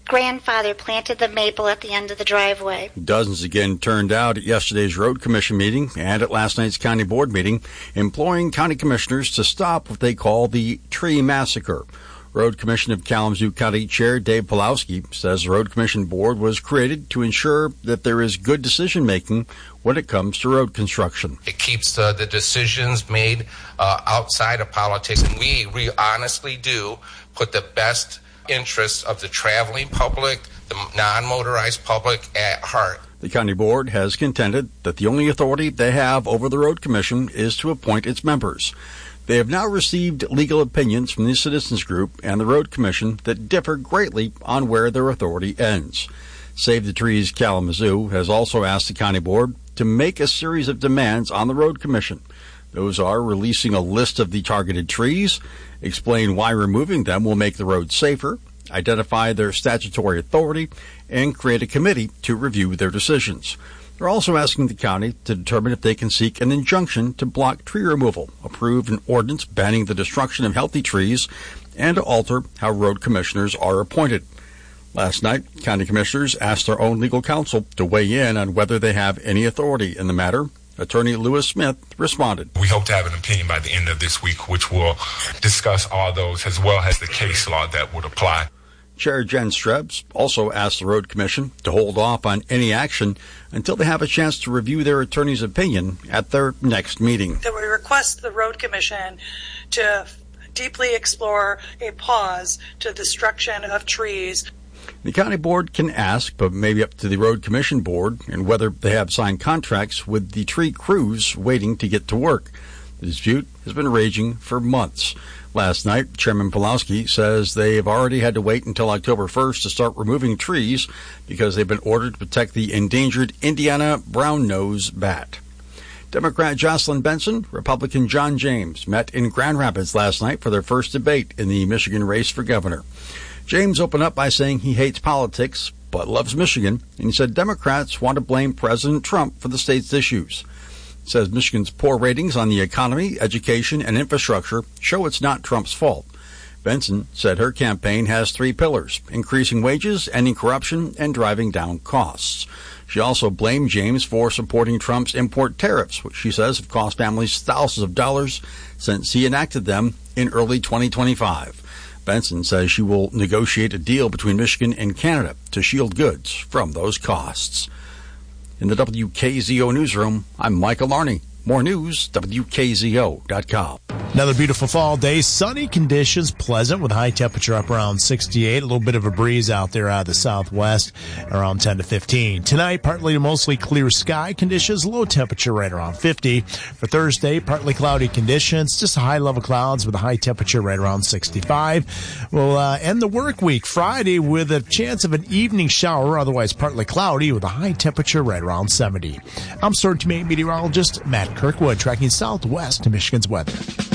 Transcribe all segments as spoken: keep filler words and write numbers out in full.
grandfather planted the maple at the end of the driveway. Dozens again turned out at yesterday's Road Commission meeting and at last night's County Board meeting, imploring county commissioners to stop what they call the tree massacre. Road Commission of Kalamazoo County Chair Dave Pawlowski says the Road Commission Board was created to ensure that there is good decision-making when it comes to road construction. It keeps uh, the decisions made uh, outside of politics, and we, we honestly do put the best interests of the traveling public, the non-motorized public at heart. The County Board has contended that the only authority they have over the Road Commission is to appoint its members. They have now received legal opinions from the Citizens Group and the Road Commission that differ greatly on where their authority ends. Save the Trees Kalamazoo has also asked the County Board to make a series of demands on the Road Commission. Those are releasing a list of the targeted trees, explain why removing them will make the road safer, identify their statutory authority, and create a committee to review their decisions. They're also asking the county to determine if they can seek an injunction to block tree removal, approve an ordinance banning the destruction of healthy trees, and to alter how road commissioners are appointed. Last night, county commissioners asked their own legal counsel to weigh in on whether they have any authority in the matter. Attorney Lewis Smith responded. We hope to have an opinion by the end of this week, which will discuss all those as well as the case law that would apply. Chair Jen Strebs also asked the Road Commission to hold off on any action until they have a chance to review their attorney's opinion at their next meeting. That we request the Road Commission to deeply explore a pause to the destruction of trees. The County Board can ask, but maybe up to the Road Commission Board, and whether they have signed contracts with the tree crews waiting to get to work. The dispute has been raging for months. Last night, Chairman Pawlowski says they have already had to wait until October first to start removing trees because they've been ordered to protect the endangered Indiana brown-nose bat. Democrat Jocelyn Benson, Republican John James met in Grand Rapids last night for their first debate in the Michigan race for governor. James opened up by saying he hates politics but loves Michigan, and he said Democrats want to blame President Trump for the state's issues. Says Michigan's poor ratings on the economy, education, and infrastructure show it's not Trump's fault. Benson said her campaign has three pillars: increasing wages, ending corruption, and driving down costs. She also blamed James for supporting Trump's import tariffs, which she says have cost families thousands of dollars since he enacted them in early twenty twenty-five. Benson says she will negotiate a deal between Michigan and Canada to shield goods from those costs. In the W K Z O newsroom, I'm Michael Arney. More news, W K Z O dot com. Another beautiful fall day. Sunny conditions, pleasant with high temperature up around sixty-eight. A little bit of a breeze out there out of the southwest, around ten to fifteen. Tonight, partly to mostly clear sky conditions, low temperature right around fifty. For Thursday, partly cloudy conditions, just high level clouds with a high temperature right around sixty-five. We'll uh, end the work week Friday with a chance of an evening shower, otherwise partly cloudy with a high temperature right around seventy. I'm Storm Team eight meteorologist Matt Kirkwood, tracking southwest to Michigan's weather.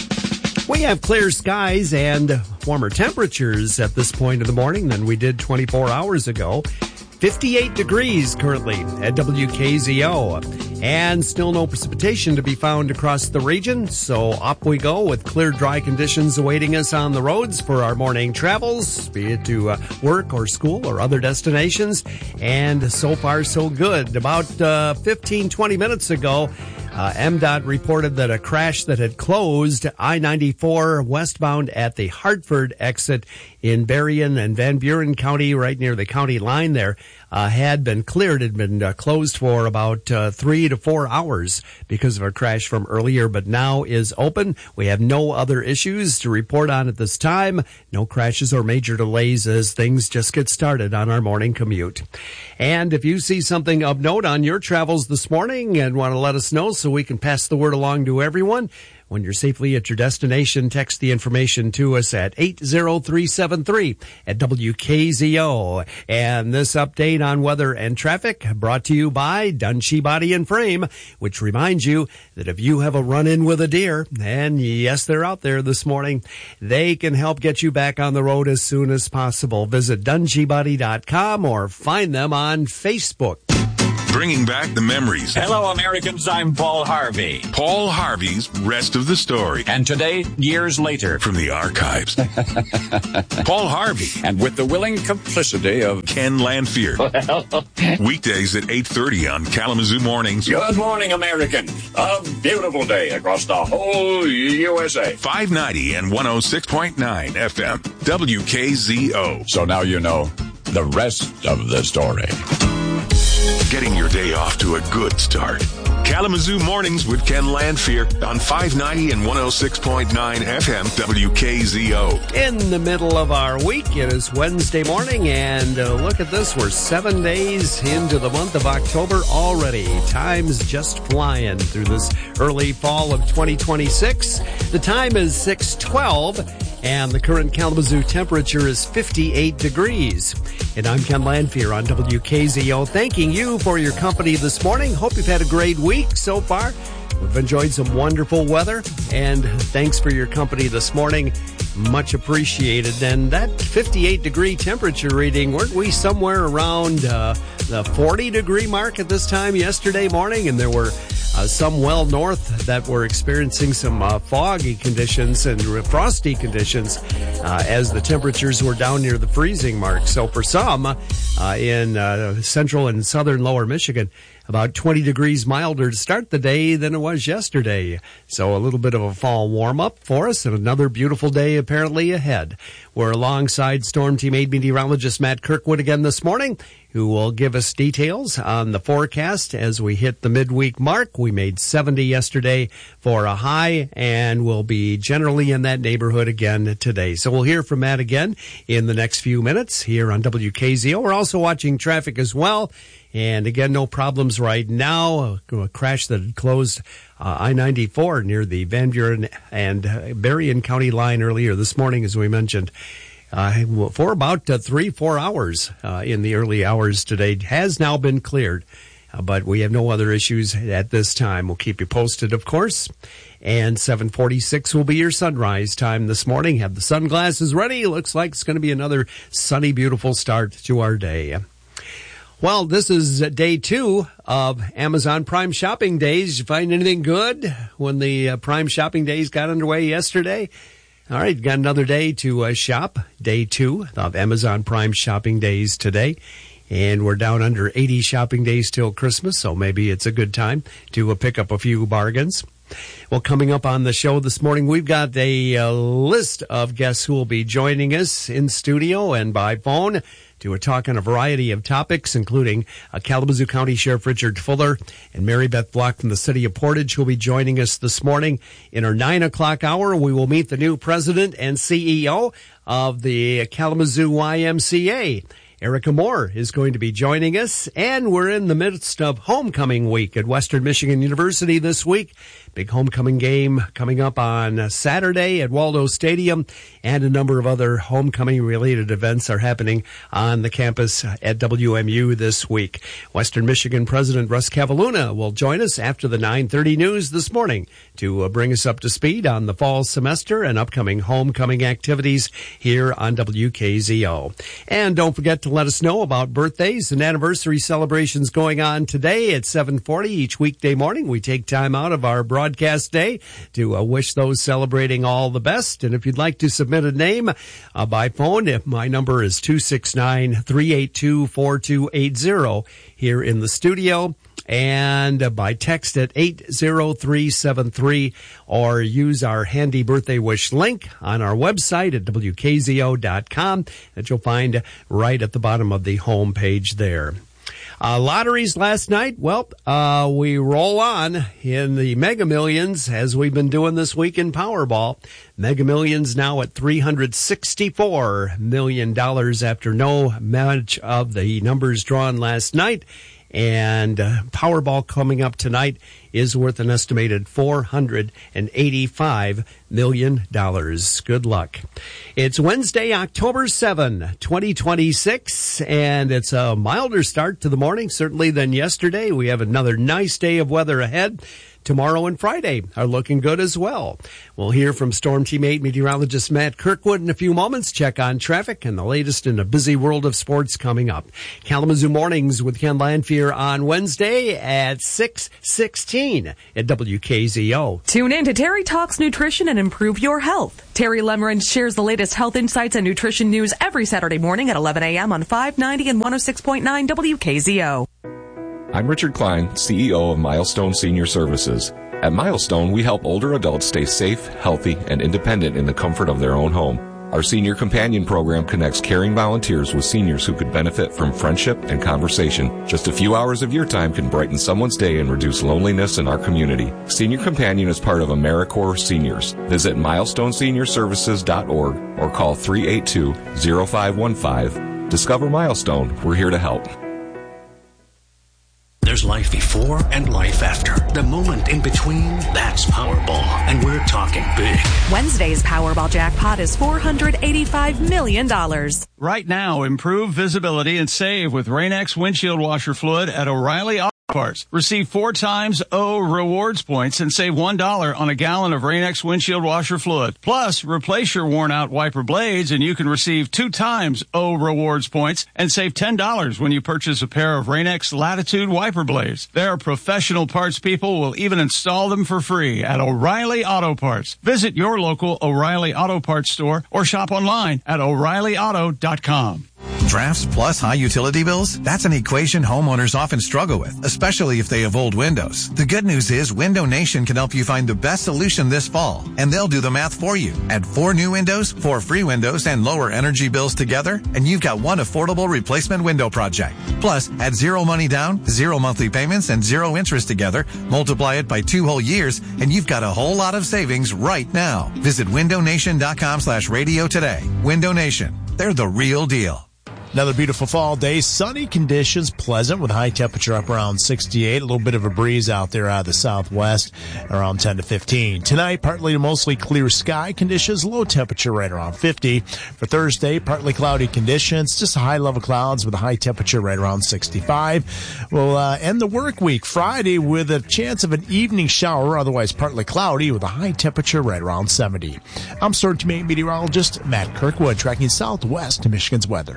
We have clear skies and warmer temperatures at this point of the morning than we did twenty-four hours ago. fifty-eight degrees currently at W K Z O. And still no precipitation to be found across the region. So up we go with clear, dry conditions awaiting us on the roads for our morning travels, be it to uh, work or school or other destinations. And so far, so good. About uh, fifteen, twenty minutes ago, Uh, M DOT reported that a crash that had closed I ninety-four westbound at the Hartford exit in Berrien and Van Buren County, right near the county line there, uh, had been cleared. It had been uh, closed for about uh, three to four hours because of a crash from earlier, but now is open. We have no other issues to report on at this time. No crashes or major delays as things just get started on our morning commute. And if you see something of note on your travels this morning and want to let us know so we can pass the word along to everyone, when you're safely at your destination, text the information to us at eight zero three seven three at W K Z O. And this update on weather and traffic brought to you by Dunshee Body and Frame, which reminds you that if you have a run-in with a deer, and yes, they're out there this morning, they can help get you back on the road as soon as possible. Visit dunshee body dot com or find them on Facebook. bringing back the memories. Hello, Americans. I'm Paul Harvey. Paul Harvey's Rest of the Story. And today, years later. From the archives. Paul Harvey. And with the willing complicity of Ken Lanfear. Well. Weekdays at eight thirty on Kalamazoo Mornings. Good morning, Americans. A beautiful day across the whole U S A. five ninety and one oh six point nine F M. W K Z O. So now you know the rest of the story. Getting your day off to a good start. Kalamazoo Mornings with Ken Lanfear on five ninety and one oh six point nine F M W K Z O. In the middle of our week, it is Wednesday morning, and uh, look at this. We're seven days into the month of October already. Time's just flying through this early fall of twenty twenty-six. The time is six twelve, and the current Kalamazoo temperature is fifty-eight degrees. And I'm Ken Lanfear on W K Z O, thanking you for your company this morning. Hope you've had a great week so far. We've enjoyed some wonderful weather, and thanks for your company this morning. Much appreciated. And that fifty-eight degree temperature reading, weren't we somewhere around uh, the forty degree mark at this time yesterday morning? And there were uh, some well north that were experiencing some uh, foggy conditions and frosty conditions uh, as the temperatures were down near the freezing mark. So for some uh, in uh, central and southern lower Michigan, about twenty degrees milder to start the day than it was yesterday. So a little bit of a fall warm-up for us, and another beautiful day apparently ahead. We're alongside Storm Team eight meteorologist Matt Kirkwood again this morning, who will give us details on the forecast as we hit the midweek mark. We made seventy yesterday for a high, and we'll be generally in that neighborhood again today. So we'll hear from Matt again in the next few minutes here on W K Z O. We're also watching traffic as well. And again, no problems right now. A crash that had closed uh, I ninety-four near the Van Buren and uh, Berrien County line earlier this morning, as we mentioned, uh, for about uh, three, four hours uh, in the early hours today. Has now been cleared, uh, but we have no other issues at this time. We'll keep you posted, of course. And seven forty-six will be your sunrise time this morning. Have the sunglasses ready. Looks like it's going to be another sunny, beautiful start to our day. Well, this is day two of Amazon Prime Shopping Days. Did you find anything good when the uh, Prime Shopping Days got underway yesterday? All right, got another day to uh, shop. Day two of Amazon Prime Shopping Days today. And we're down under eighty shopping days till Christmas, so maybe it's a good time to uh, pick up a few bargains. Well, coming up on the show this morning, we've got a uh, list of guests who will be joining us in studio and by phone to talk on a variety of topics, including uh, Kalamazoo County Sheriff Richard Fuller and Mary Beth Block from the city of Portage, who will be joining us this morning. In our nine o'clock hour, we will meet the new president and C E O of the Kalamazoo Y M C A. Erica Moore is going to be joining us, and we're in the midst of homecoming week at Western Michigan University this week. Big homecoming game coming up on Saturday at Waldo Stadium, and a number of other homecoming-related events are happening on the campus at W M U this week. Western Michigan President Russ Cavalluna will join us after the nine thirty news this morning to bring us up to speed on the fall semester and upcoming homecoming activities here on W K Z O. And don't forget to let us know about birthdays and anniversary celebrations going on today at seven forty each weekday morning. We take time out of our broadcast broadcast day to uh, wish those celebrating all the best. And if you'd like to submit a name uh, by phone, my number is two six nine, three eight two, four two eight zero here in the studio. And uh, by text at eight zero three seven three, or use our handy birthday wish link on our website at W K Z O dot com that you'll find right at the bottom of the home page there. Uh, lotteries last night, well, uh, we roll on in the Mega Millions as we've been doing this week in Powerball. Mega Millions now at three hundred sixty-four million dollars after no match of the numbers drawn last night. And uh, Powerball coming up tonight is worth an estimated four hundred eighty-five million dollars. Good luck. It's Wednesday, October seventh, twenty twenty-six, and it's a milder start to the morning, certainly than yesterday. We have another nice day of weather ahead. tomorrow and Friday are looking good as well. We'll hear from Storm Teammate meteorologist Matt Kirkwood in a few moments. Check on traffic and the latest in a busy world of sports coming up. Kalamazoo Mornings with Ken Lanfear on Wednesday at six sixteen at W K Z O. Tune in to Terry Talks Nutrition and improve your health. Terry Lemmerand shares the latest health insights and nutrition news every Saturday morning at eleven a.m. on five ninety and one oh six point nine W K Z O. I'm Richard Klein, C E O of Milestone Senior Services. At Milestone, we help older adults stay safe, healthy, and independent in the comfort of their own home. Our Senior Companion Program connects caring volunteers with seniors who could benefit from friendship and conversation. Just a few hours of your time can brighten someone's day and reduce loneliness in our community. Senior Companion is part of AmeriCorps Seniors. Visit milestone senior services dot org or call three eight two, oh five one five. Discover Milestone. We're here to help. There's life before and life after. The moment in between, that's Powerball. And we're talking big. Wednesday's Powerball jackpot is four hundred eighty-five million dollars. Right now, improve visibility and save with Rain-X windshield washer fluid at O'Reilly Auto Parts. Receive four times O rewards points and save one dollar on a gallon of Rain-X windshield washer fluid. Plus, replace your worn-out wiper blades and you can receive two times O rewards points and save ten dollars when you purchase a pair of Rain-X Latitude wiper blades. Their professional parts people will even install them for free at O'Reilly Auto Parts. Visit your local O'Reilly Auto Parts store or shop online at o'reilly auto dot com. Drafts plus high utility bills? That's an equation homeowners often struggle with, especially if they have old windows. The good news is Window Nation can help you find the best solution this fall, and they'll do the math for you. Add four new windows, four free windows, and lower energy bills together, and you've got one affordable replacement window project. Plus, add zero money down, zero monthly payments, and zero interest together, multiply it by two whole years, and you've got a whole lot of savings right now. Visit window nation dot com slash radio today. Window Nation. They're the real deal. Another beautiful fall day. Sunny conditions, pleasant with high temperature up around sixty-eight. A little bit of a breeze out there out of the southwest, around ten to fifteen. Tonight, partly to mostly clear sky conditions, low temperature right around fifty. For Thursday, partly cloudy conditions, just high level clouds with a high temperature right around sixty-five. We'll uh, end the work week Friday with a chance of an evening shower, otherwise partly cloudy with a high temperature right around seventy. I'm Storm Teammate meteorologist Matt Kirkwood, tracking southwest to Michigan's weather.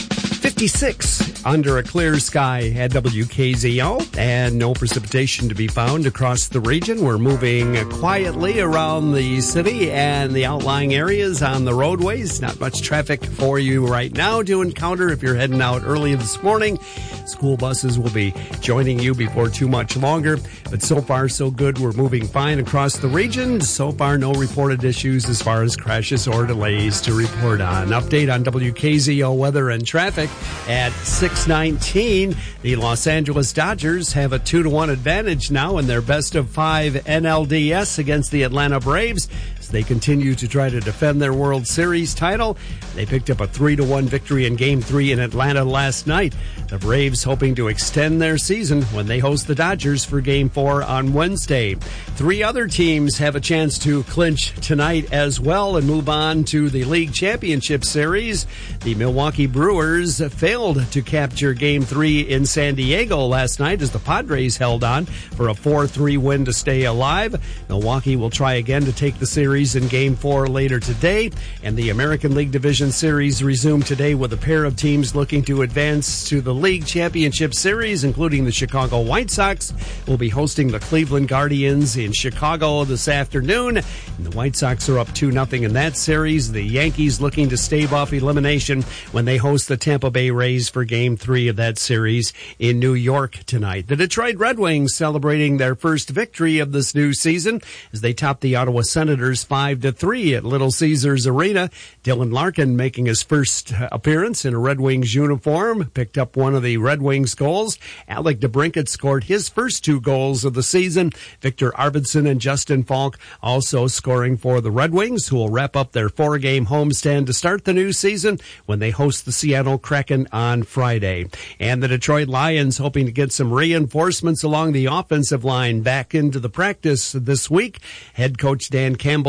fifty-six under a clear sky at W K Z O, and no precipitation to be found across the region. We're moving quietly around the city and the outlying areas on the roadways. Not much traffic for you right now to encounter if you're heading out early this morning. School buses will be joining you before too much longer, but so far so good. We're moving fine across the region. So far, no reported issues as far as crashes or delays to report on. Update on W K Z O weather and traffic at six nineteen. The Los Angeles Dodgers have a two to one advantage now in their best of five N L D S against the Atlanta Braves. They continue to try to defend their World Series title. They picked up a three to one victory in Game three in Atlanta last night. The Braves hoping to extend their season when they host the Dodgers for Game four on Wednesday. Three other teams have a chance to clinch tonight as well and move on to the League Championship Series. The Milwaukee Brewers failed to capture Game three in San Diego last night as the Padres held on for a four three win to stay alive. Milwaukee will try again to take the series in Game four later today, and the American League Division Series resumed today with a pair of teams looking to advance to the League Championship Series, including the Chicago White Sox. Will be hosting the Cleveland Guardians in Chicago this afternoon. And the White Sox are up two nothing in that series. The Yankees looking to stave off elimination when they host the Tampa Bay Rays for Game three of that series in New York tonight. The Detroit Red Wings celebrating their first victory of this new season as they top the Ottawa Senators five to three at Little Caesars Arena. Dylan Larkin making his first appearance in a Red Wings uniform, picked up one of the Red Wings goals. Alec DeBrincat scored his first two goals of the season. Victor Arvidsson and Justin Falk also scoring for the Red Wings, who will wrap up their four-game homestand to start the new season when they host the Seattle Kraken on Friday. And the Detroit Lions hoping to get some reinforcements along the offensive line back into the practice this week. Head coach Dan Campbell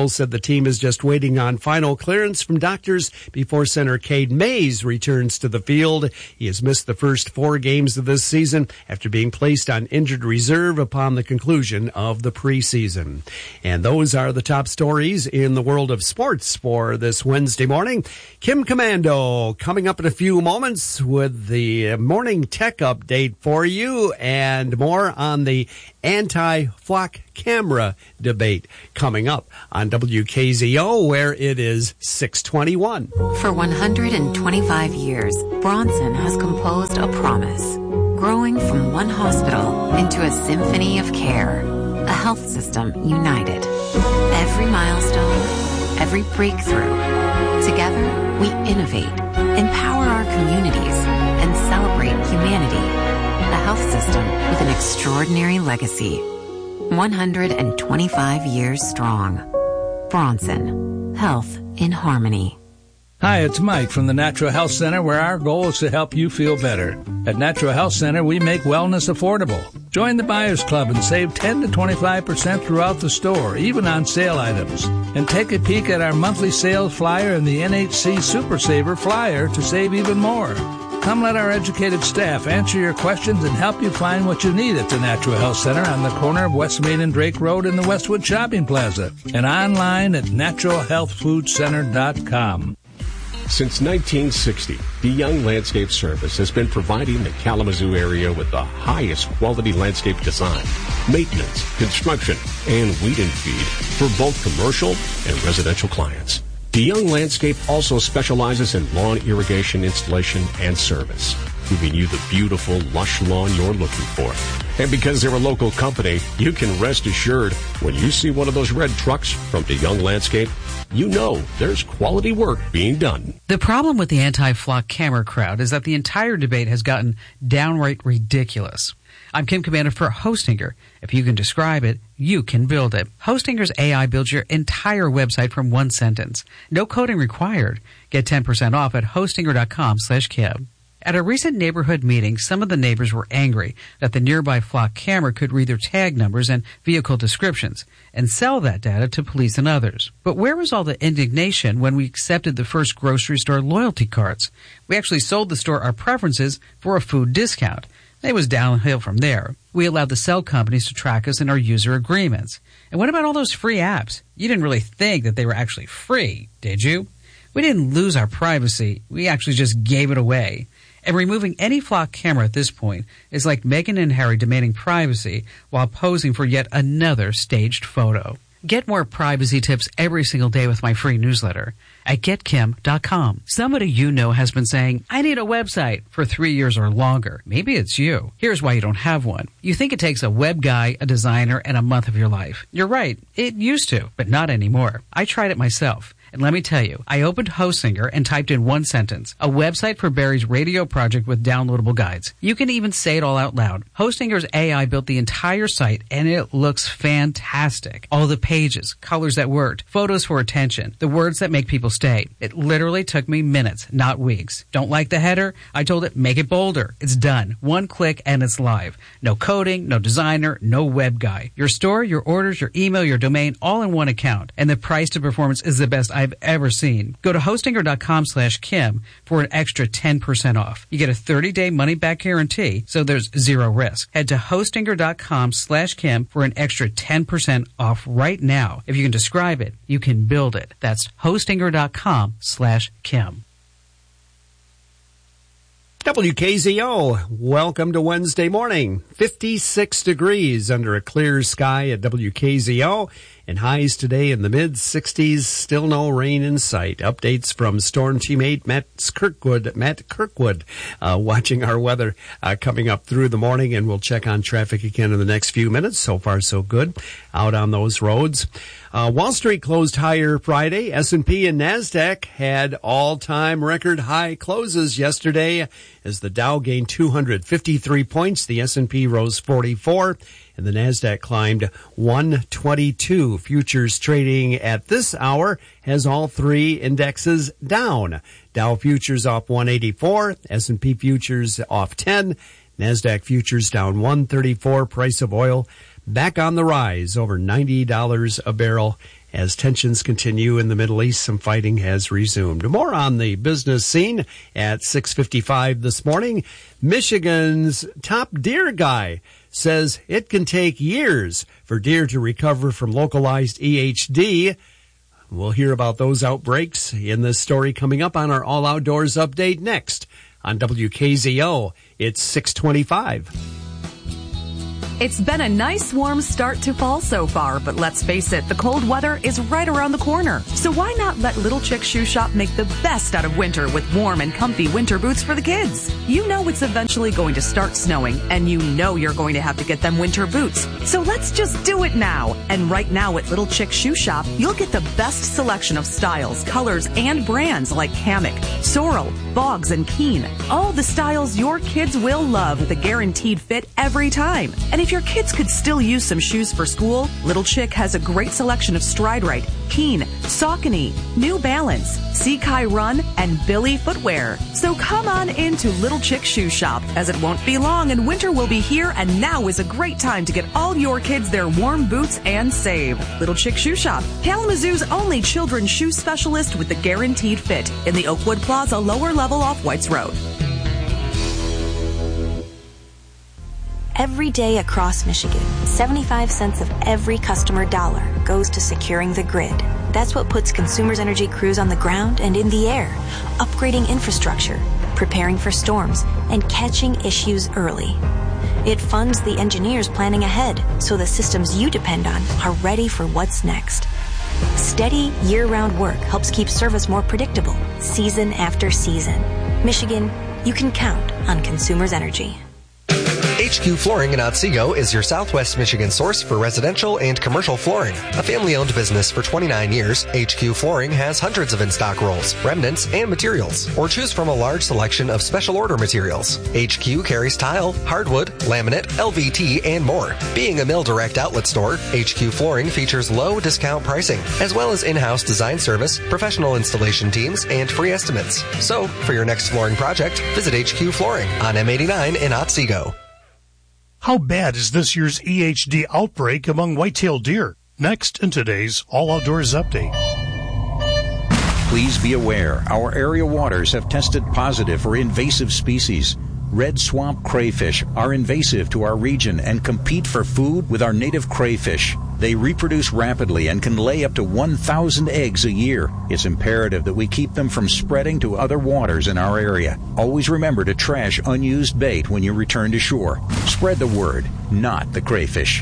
official said the team is just waiting on final clearance from doctors before center Cade Mays returns to the field. He has missed the first four games of this season after being placed on injured reserve upon the conclusion of the preseason. And those are the top stories in the world of sports for this Wednesday morning. Kim Komando coming up in a few moments with the morning tech update for you and more on the anti-flock camera debate coming up on W K Z O, where it is six twenty-one. For one hundred twenty-five years, Bronson has composed a promise, growing from one hospital into a symphony of care, a health system united. Every milestone, every breakthrough, together we innovate, empower our communities, and celebrate humanity. A health system with an extraordinary legacy. one hundred twenty-five years strong. Bronson. Health in harmony. Hi, it's Mike from the Natural Health Center, where our goal is to help you feel better. At Natural Health Center, we make wellness affordable. Join the Buyers Club and save ten to twenty-five percent throughout the store, even on sale items. And take a peek at our monthly sales flyer and the N H C Super Saver flyer to save even more. Come let our educated staff answer your questions and help you find what you need at the Natural Health Center on the corner of West Main and Drake Road in the Westwood Shopping Plaza, and online at natural health food center dot com. Since nineteen sixty, DeYoung Landscape Service has been providing the Kalamazoo area with the highest quality landscape design, maintenance, construction, and weed and feed for both commercial and residential clients. DeYoung Landscape also specializes in lawn irrigation installation and service, giving you the beautiful, lush lawn you're looking for. And because they're a local company, you can rest assured when you see one of those red trucks from DeYoung Landscape, you know there's quality work being done. The problem with the anti-flock camera crowd is that the entire debate has gotten downright ridiculous. I'm Kim Komando for Hostinger. If you can describe it, you can build it. Hostinger's A I builds your entire website from one sentence. No coding required. Get ten percent off at hostinger dot com slash Kim. At a recent neighborhood meeting, some of the neighbors were angry that the nearby flock camera could read their tag numbers and vehicle descriptions and sell that data to police and others. But where was all the indignation when we accepted the first grocery store loyalty cards? We actually sold the store our preferences for a food discount. It was downhill from there. We allowed the cell companies to track us in our user agreements. And what about all those free apps? You didn't really think that they were actually free, did you? We didn't lose our privacy. We actually just gave it away. And removing any flock camera at this point is like Meghan and Harry demanding privacy while posing for yet another staged photo. Get more privacy tips every single day with my free newsletter at get kim dot com. Somebody you know has been saying, I need a website for three years or longer. Maybe it's you. Here's why you don't have one. You think it takes a web guy, a designer, and a month of your life. You're right. It used to, but not anymore. I tried it myself. And let me tell you, I opened Hostinger and typed in one sentence, a website for Barry's radio project with downloadable guides. You can even say it all out loud. Hostinger's A I built the entire site, and it looks fantastic. All the pages, colors that worked, photos for attention, the words that make people stay. It literally took me minutes, not weeks. Don't like the header? I told it, make it bolder. It's done. One click and it's live. No coding, no designer, no web guy. Your store, your orders, your email, your domain, all in one account. And the price to performance is the best I've ever seen. Go to hostinger dot com slash Kim for an extra ten percent off. You get a thirty day money back guarantee, so there's zero risk. Head to hostinger dot com slash Kim for an extra ten percent off right now. If you can describe it, you can build it. That's hostinger dot com slash Kim. W K Z O, welcome to Wednesday morning. fifty-six degrees under a clear sky at W K Z O, and highs today in the mid-sixties. Still no rain in sight. Updates from Storm Teammate Matt Kirkwood. Matt Kirkwood, uh, watching our weather uh, coming up through the morning, and we'll check on traffic again in the next few minutes. So far, so good out on those roads. Uh, Wall Street closed higher Friday. S and P and NASDAQ had all-time record high closes yesterday as the Dow gained two hundred fifty-three points. The S and P rose forty-four, and the NASDAQ climbed one twenty-two. Futures trading at this hour has all three indexes down. Dow futures off one eighty-four, S and P futures off ten, NASDAQ futures down one thirty-four. Price of oil back on the rise, over ninety dollars a barrel As tensions continue in the Middle East, some fighting has resumed. More on the business scene at six fifty-five this morning. Michigan's top deer guy says it can take years for deer to recover from localized E H D. We'll hear about those outbreaks in this story coming up on our All Outdoors update next on W K Z O. It's six twenty-five. It's been a nice warm start to fall so far, but let's face it, the cold weather is right around the corner. So why not let Little Chick Shoe Shop make the best out of winter with warm and comfy winter boots for the kids? You know it's eventually going to start snowing, and you know you're going to have to get them winter boots. So let's just do it now. And right now at Little Chick Shoe Shop, you'll get the best selection of styles, colors, and brands like Hammock, Sorrel, Boggs, and Keen. All the styles your kids will love with a guaranteed fit every time. And if If your kids could still use some shoes for school, Little Chick has a great selection of Stride Rite, Keen, Saucony, New Balance, Seakai Run, and Billy footwear. So come on into Little Chick Shoe Shop, as it won't be long and winter will be here, and now is a great time to get all your kids their warm boots and save. Little Chick Shoe Shop, Kalamazoo's only children's shoe specialist with the guaranteed fit in the Oakwood Plaza lower level off Whites Road. Every day across Michigan, seventy-five cents of every customer dollar goes to securing the grid. That's what puts Consumers Energy crews on the ground and in the air, upgrading infrastructure, preparing for storms, and catching issues early. It funds the engineers planning ahead so the systems you depend on are ready for what's next. Steady, year-round work helps keep service more predictable, season after season. Michigan, you can count on Consumers Energy. H Q Flooring in Otsego is your Southwest Michigan source for residential and commercial flooring. A family-owned business for twenty-nine years, H Q Flooring has hundreds of in-stock rolls, remnants, and materials, or choose from a large selection of special order materials. H Q carries tile, hardwood, laminate, L V T, and more. Being a mill direct outlet store, H Q Flooring features low discount pricing, as well as in-house design service, professional installation teams, and free estimates. So, for your next flooring project, visit H Q Flooring on M eighty-nine in Otsego. How bad is this year's E H D outbreak among white-tailed deer? Next in today's All Outdoors Update. Please be aware, our area waters have tested positive for invasive species. Red swamp crayfish are invasive to our region and compete for food with our native crayfish. They reproduce rapidly and can lay up to one thousand eggs a year. It's imperative that we keep them from spreading to other waters in our area. Always remember to trash unused bait when you return to shore. Spread the word, not the crayfish.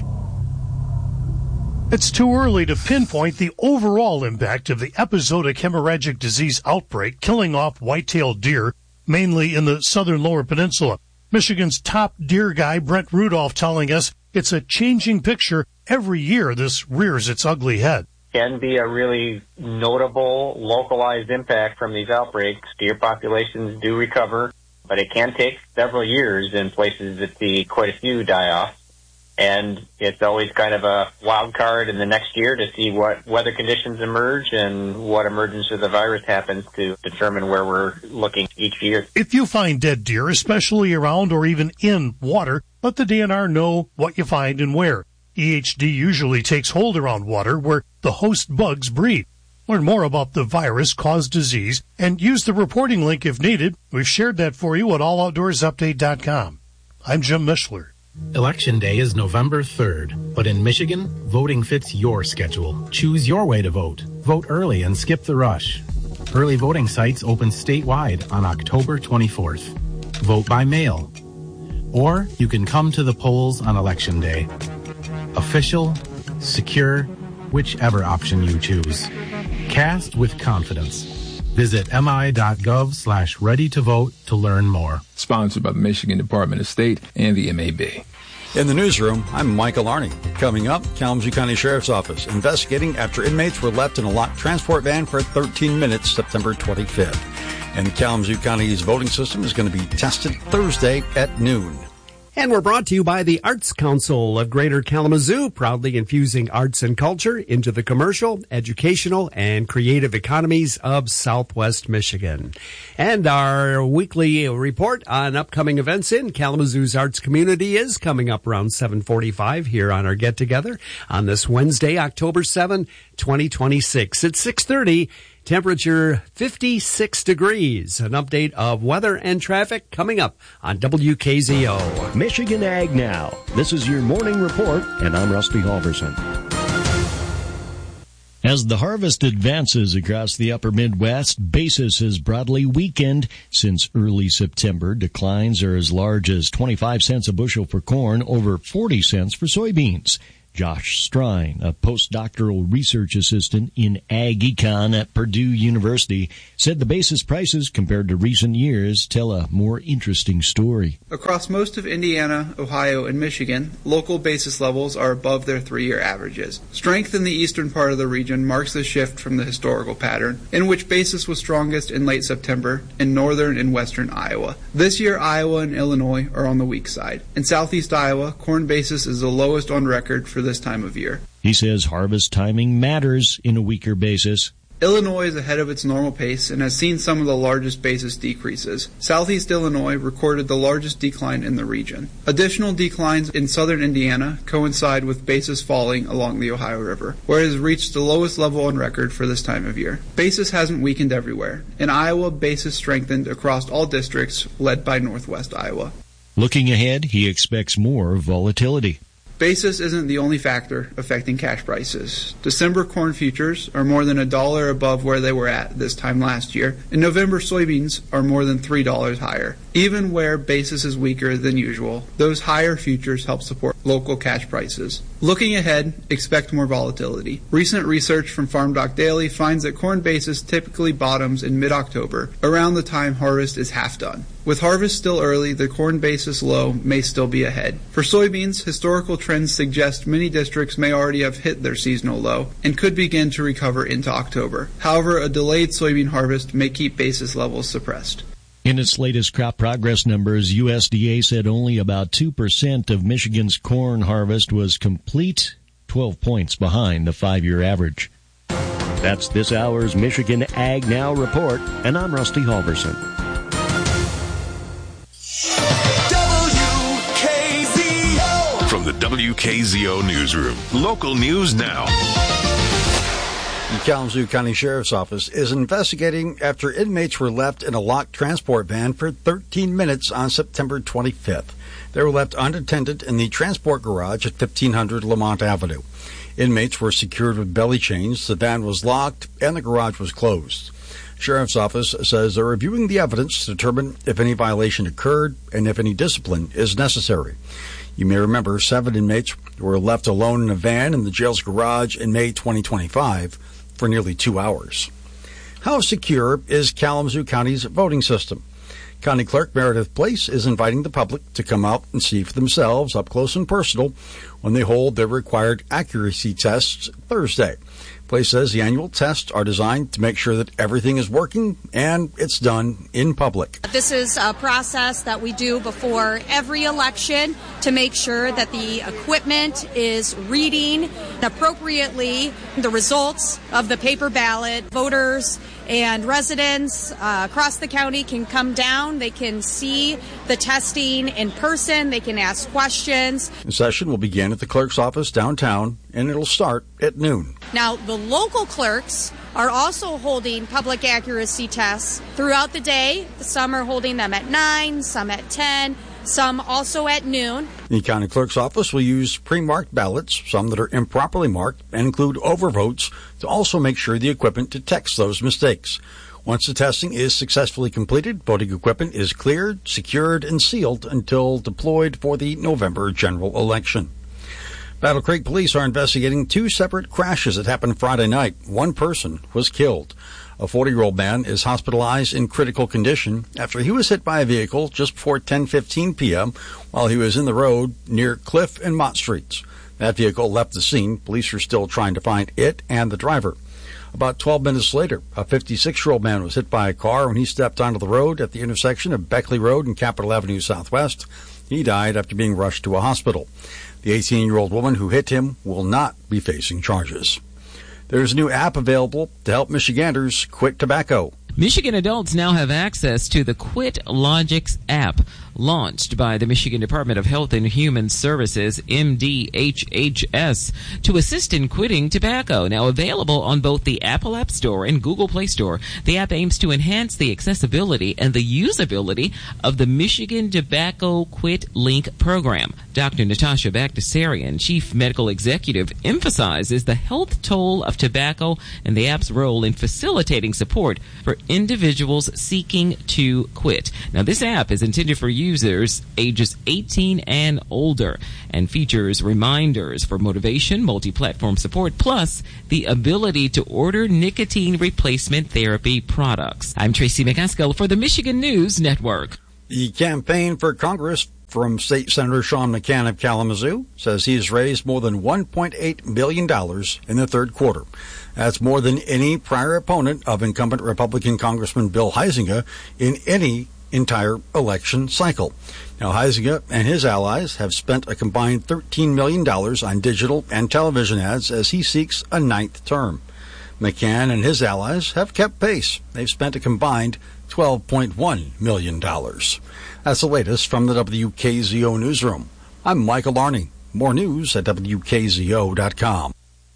It's too early to pinpoint the overall impact of the episodic hemorrhagic disease outbreak killing off white-tailed deer, mainly in the southern lower peninsula. Michigan's top deer guy, Brent Rudolph, telling us it's a changing picture. Every year this rears its ugly head. Can be a really notable localized impact from these outbreaks. Deer populations do recover, but it can take several years in places that see quite a few die off. And it's always kind of a wild card in the next year to see what weather conditions emerge and what emergence of the virus happens to determine where we're looking each year. If you find dead deer, especially around or even in water, let the D N R know what you find and where. E H D usually takes hold around water where the host bugs breed. Learn more about the virus-caused disease and use the reporting link if needed. We've shared that for you at all outdoors update dot com. I'm Jim Mishler. Election Day is November third, but in Michigan, voting fits your schedule. Choose your way to vote. Vote early and skip the rush. Early voting sites open statewide on October twenty-fourth. Vote by mail. Or you can come to the polls on Election Day. Official, secure, whichever option you choose. Cast with confidence. Visit mi.gov slash ready to vote to learn more. Sponsored by the Michigan Department of State and the M A B. In the newsroom, I'm Michael Arney. Coming up, Kalamazoo County Sheriff's Office investigating after inmates were left in a locked transport van for thirteen minutes September twenty-fifth. And Kalamazoo County's voting system is going to be tested Thursday at noon. And we're brought to you by the Arts Council of Greater Kalamazoo, proudly infusing arts and culture into the commercial, educational, and creative economies of Southwest Michigan. And our weekly report on upcoming events in Kalamazoo's arts community is coming up around seven forty-five here on our get-together on this Wednesday, October seventh, twenty twenty-six. At six thirty, temperature fifty-six degrees. An update of weather and traffic coming up on W K Z O. Michigan Ag Now. This is your morning report, and I'm Rusty Halverson. As the harvest advances across the upper Midwest, basis has broadly weakened since early September. Declines are as large as twenty-five cents a bushel for corn, over forty cents for soybeans. Josh Strine, a postdoctoral research assistant in Ag Econ at Purdue University, said the basis prices compared to recent years tell a more interesting story. Across most of Indiana, Ohio, and Michigan, local basis levels are above their three-year averages. Strength in the eastern part of the region marks the shift from the historical pattern, in which basis was strongest in late September in northern and western Iowa. This year, Iowa and Illinois are on the weak side. In southeast Iowa, corn basis is the lowest on record for this time of year. He says harvest timing matters in a weaker basis. Illinois is ahead of its normal pace and has seen some of the largest basis decreases. Southeast Illinois recorded the largest decline in the region. Additional declines in southern Indiana coincide with basis falling along the Ohio River, where it has reached the lowest level on record for this time of year. Basis hasn't weakened everywhere. In Iowa, basis strengthened across all districts, led by northwest Iowa. Looking ahead, he expects more volatility. Basis isn't the only factor affecting cash prices. December corn futures are more than a dollar above where they were at this time last year, and November soybeans are more than three dollars higher. Even where basis is weaker than usual, those higher futures help support local cash prices. Looking ahead, expect more volatility. Recent research from FarmDoc Daily finds that corn basis typically bottoms in mid-October, around the time harvest is half done. With harvest still early, the corn basis low may still be ahead. For soybeans, historical trends suggest many districts may already have hit their seasonal low and could begin to recover into October. However, a delayed soybean harvest may keep basis levels suppressed. In its latest crop progress numbers, U S D A said only about two percent of Michigan's corn harvest was complete, twelve points behind the five-year average. That's this hour's Michigan Ag Now report, and I'm Rusty Halverson. W K Z O. From the W K Z O Newsroom, local news now. The Kalamazoo County Sheriff's Office is investigating after inmates were left in a locked transport van for thirteen minutes on September twenty-fifth. They were left unattended in the transport garage at fifteen hundred Lamont Avenue. Inmates were secured with belly chains, the van was locked, and the garage was closed. Sheriff's Office says they're reviewing the evidence to determine if any violation occurred and if any discipline is necessary. You may remember seven inmates were left alone in a van in the jail's garage in May twenty twenty-five for nearly two hours. How secure is Kalamazoo County's voting system? County Clerk Meredith Place is inviting the public to come out and see for themselves up close and personal when they hold their required accuracy tests Thursday. Place says the annual tests are designed to make sure that everything is working and it's done in public. This is a process that we do before every election to make sure that the equipment is reading appropriately the results of the paper ballot. Voters and residents uh, across the county can come down. They can see the testing in person. They can ask questions. The session will begin at the clerk's office downtown, and it'll start at noon. Now, the local clerks are also holding public accuracy tests throughout the day. Some are holding them at nine, some at ten, some also at noon. The county clerk's office will use pre-marked ballots, some that are improperly marked, and include overvotes to also make sure the equipment detects those mistakes. Once the testing is successfully completed, voting equipment is cleared, secured, and sealed until deployed for the November general election. Battle Creek police are investigating two separate crashes that happened Friday night. One person was killed. A forty-year-old man is hospitalized in critical condition after he was hit by a vehicle just before ten fifteen p.m. while he was in the road near Cliff and Mott Streets. That vehicle left the scene. Police are still trying to find it and the driver. About twelve minutes later, a fifty-six-year-old man was hit by a car when he stepped onto the road at the intersection of Beckley Road and Capitol Avenue Southwest. He died after being rushed to a hospital. The eighteen-year-old woman who hit him will not be facing charges. There's a new app available to help Michiganders quit tobacco. Michigan adults now have access to the Quit Logics app, launched by the Michigan Department of Health and Human Services, M D H H S, to assist in quitting tobacco. Now available on both the Apple App Store and Google Play Store, the app aims to enhance the accessibility and the usability of the Michigan Tobacco Quit Link program. Doctor Natasha Bagdasarian, Chief Medical Executive, emphasizes the health toll of tobacco and the app's role in facilitating support for individuals seeking to quit. Now, this app is intended for users ages eighteen and older and features reminders for motivation, multi-platform support, plus the ability to order nicotine replacement therapy products. I'm Tracy McCaskill for the Michigan News Network. The campaign for Congress from State Senator Sean McCann of Kalamazoo says he has raised more than one point eight million dollars in the third quarter. That's more than any prior opponent of incumbent Republican Congressman Bill Huizenga in any entire election cycle. Now, Huizenga and his allies have spent a combined thirteen million dollars on digital and television ads as he seeks a ninth term. McCann and his allies have kept pace. They've spent a combined twelve point one million dollars. That's the latest from the W K Z O newsroom. I'm Michael Arney. More news at W K Z O dot com.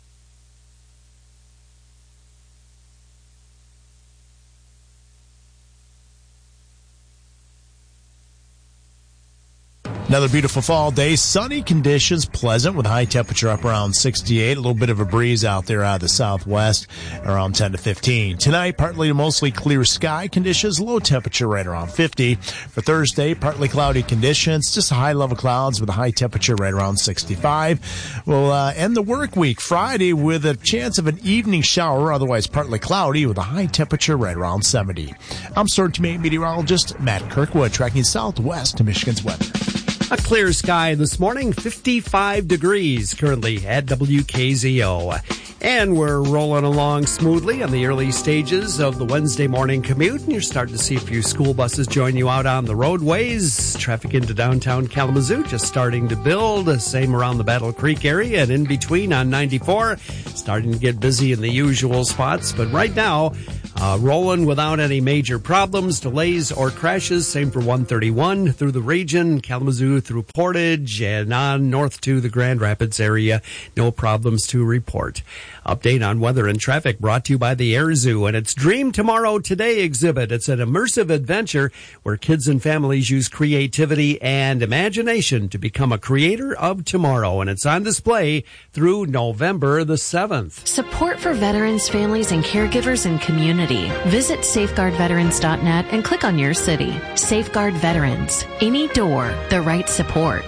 Another beautiful fall day. Sunny conditions, pleasant with high temperature up around sixty-eight. A little bit of a breeze out there out of the southwest, around ten to fifteen. Tonight, partly to mostly clear sky conditions, low temperature right around fifty. For Thursday, partly cloudy conditions, just high level clouds with a high temperature right around sixty-five. We'll uh, end the work week Friday with a chance of an evening shower, otherwise partly cloudy with a high temperature right around seventy. I'm Storm Team eight meteorologist Matt Kirkwood, tracking southwest to Michigan's weather. A clear sky this morning, fifty-five degrees currently at W K Z O. And we're rolling along smoothly on the early stages of the Wednesday morning commute. And you're starting to see a few school buses join you out on the roadways. Traffic into downtown Kalamazoo just starting to build. Same around the Battle Creek area and in between on ninety-four. Starting to get busy in the usual spots. But right now, uh, rolling without any major problems, delays, or crashes. Same for one thirty-one through the region, Kalamazoo through Portage, and on north to the Grand Rapids area. No problems to report. Update on weather and traffic brought to you by the Air Zoo and its Dream Tomorrow Today exhibit. It's an immersive adventure where kids and families use creativity and imagination to become a creator of tomorrow. And it's on display through November the seventh. Support for veterans, families, and caregivers and community. Visit safeguard veterans dot net and click on your city. Safeguard Veterans. Any door, the right support.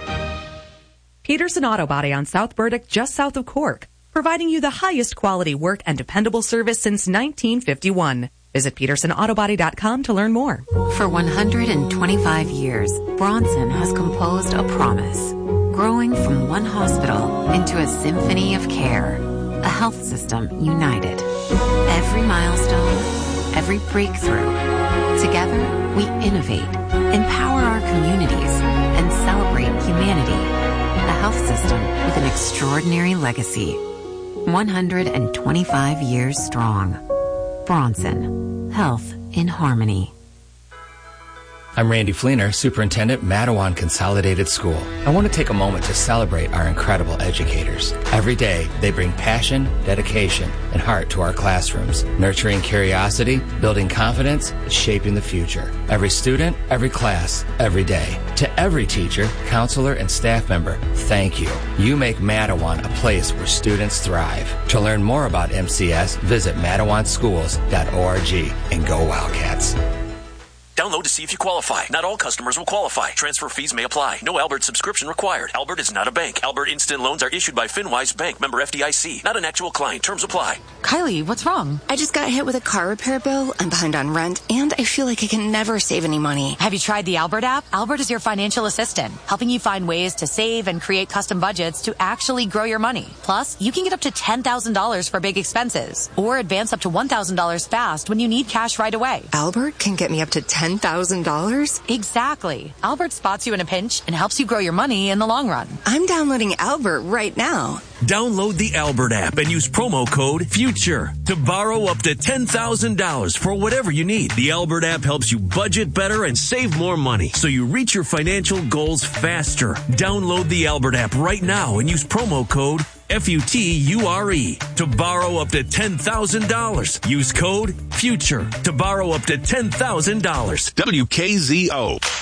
Peterson Auto Body on South Burdick, just south of Cork, providing you the highest quality work and dependable service since nineteen fifty-one. Visit peterson auto body dot com to learn more. For one hundred twenty-five years, Bronson has composed a promise, growing from one hospital into a symphony of care, a health system united. Every milestone, every breakthrough. Together, we innovate, empower our communities, and celebrate humanity. A health system with an extraordinary legacy. one hundred twenty-five years strong. Bronson. Health in harmony. I'm Randy Fleener, Superintendent, Mattawan Consolidated School. I want to take a moment to celebrate our incredible educators. Every day, they bring passion, dedication, and heart to our classrooms, nurturing curiosity, building confidence, and shaping the future. Every student, every class, every day. To every teacher, counselor, and staff member, thank you. You make Mattawan a place where students thrive. To learn more about M C S, visit mattawan schools dot org and go Wildcats. Download Download to see if you qualify. Not all customers will qualify. Transfer fees may apply. No Albert subscription required. Albert is not a bank. Albert Instant Loans are issued by FinWise Bank, member F D I C. Not an actual client. Terms apply. Kylie, what's wrong? I just got hit with a car repair bill. I'm behind on rent, and I feel like I can never save any money. Have you tried the Albert app? Albert is your financial assistant, helping you find ways to save and create custom budgets to actually grow your money. Plus, you can get up to ten thousand dollars for big expenses, or advance up to one thousand dollars fast when you need cash right away. Albert can get me up to ten thousand dollars? Exactly. Albert spots you in a pinch and helps you grow your money in the long run. I'm downloading Albert right now. Download the Albert app and use promo code FUTURE to borrow up to ten thousand dollars for whatever you need. The Albert app helps you budget better and save more money so you reach your financial goals faster. Download the Albert app right now and use promo code F U T U R E to borrow up to ten thousand dollars. Use code FUTURE to borrow up to ten thousand dollars. W K Z O.